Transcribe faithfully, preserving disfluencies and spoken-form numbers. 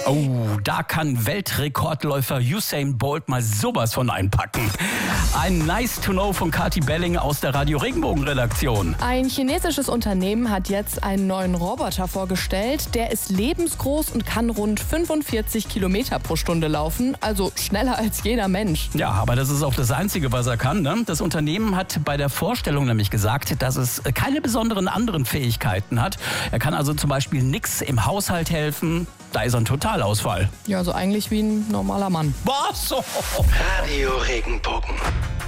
Oh, da kann Weltrekordläufer Usain Bolt mal sowas von einpacken. Ein Nice to Know von Kati Belling aus der Radio Regenbogen Redaktion. Ein chinesisches Unternehmen hat jetzt einen neuen Roboter vorgestellt. Der ist lebensgroß und kann rund fünfundvierzig Kilometer pro Stunde laufen. Also schneller als jeder Mensch. Ja, aber das ist auch das Einzige, was er kann, ne? Das Unternehmen hat bei der Vorstellung nämlich gesagt, dass es keine besonderen anderen Fähigkeiten hat. Er kann also zum Beispiel nichts im Haushalt helfen. Da ist er ein Totalausfall. Ja, so eigentlich wie ein normaler Mann. Was? Radio Regenbogen.